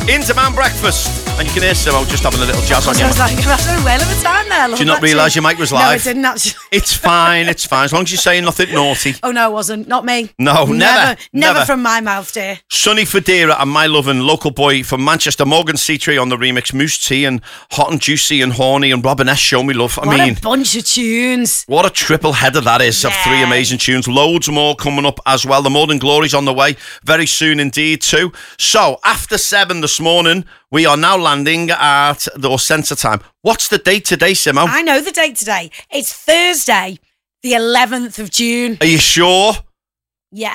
In Demand Breakfast. And you can hear Simo just having a little jazz on you. I was like, I've had a whale of a time there. Did you not realise your mic was live? No, I didn't actually. It's fine. As long as you're saying nothing naughty. Oh, no, it wasn't. Not me. No, never. Never from my mouth, dear. Sonny Fodera and my loving local boy from Manchester, Morgan Seatree on the remix, Moose T and Hot and Juicy and Horny and Robin S. Show Me Love. What a bunch of tunes. What a triple header that is of three amazing tunes. Loads more coming up as well. The Morning Glory's on the way very soon indeed too. So after 7 this morning, we are now landing at the centre time. What's the date today, Simo? I know the date today. It's Thursday, the 11th of June. Are you sure? Yeah.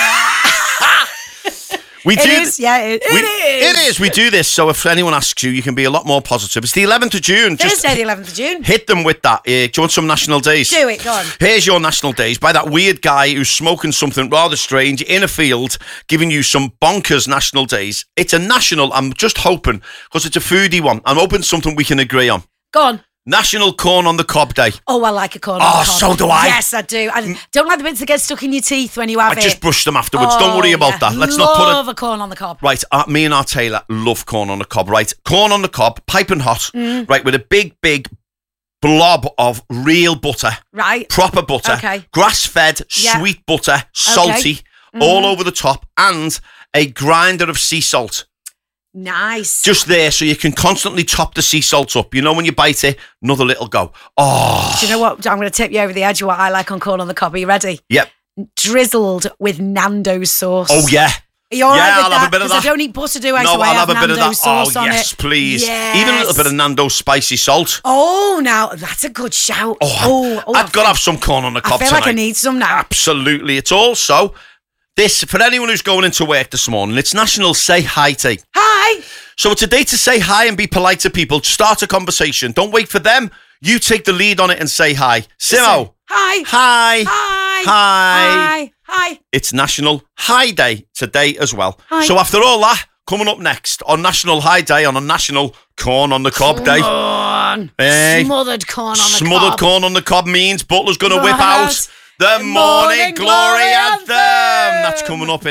We do. It is. It is. We do this, so if anyone asks you, you can be a lot more positive. It's the 11th of June. Thursday, the 11th of June. Hit them with that. Do you want some national days? Do it, go on. Here's your national days by that weird guy who's smoking something rather strange in a field, giving you some bonkers national days. It's a national, I'm just hoping, because it's a foodie one, I'm hoping something we can agree on. Go on. National Corn on the Cob Day. Oh, I like a corn on the cob. Oh, so do I. Yes, I do. I don't like the bits that get stuck in your teeth when you have it. I just brush them afterwards. Don't worry about that. Let's not put it. Love a corn on the cob. Right, me and our Taylor love corn on the cob, right? Corn on the cob, piping hot, right, with a big blob of real butter. Right. Proper butter. Okay. Grass-fed, sweet butter, salty, all over the top, and a grinder of sea salt. Nice. Just there, so you can constantly top the sea salt up. You know, when you bite it, another little go. Oh. Do you know what? I'm going to tip you over the edge of what I like on corn on the cob. Are you ready? Yep. Drizzled with Nando's sauce. Oh, yeah. Are you all right with I'll that? have a bit of that. I don't eat butter, do I? No, So I'll have a Nando's bit of that. sauce on yes, it. please. Yes. Even a little bit of Nando's spicy salt. Oh, now that's a good shout. I've got to have some corn on the cob I feel tonight. like I need some now. Absolutely. It's also this, for anyone who's going into work this morning, it's National Say Hi Day. Hi. So it's a day to say hi and be polite to people. Start a conversation. Don't wait for them. You take the lead on it and say hi. Simo. Hi. Hi. Hi. Hi. Hi. It's National Hi Day today as well. Hi. So after all that, coming up next on National Hi Day on a National Corn on the Cob Day. Hey. Smothered corn on the cob. Smothered corn on the cob means Butler's going to whip out the Morning Glory Anthem. That's coming up in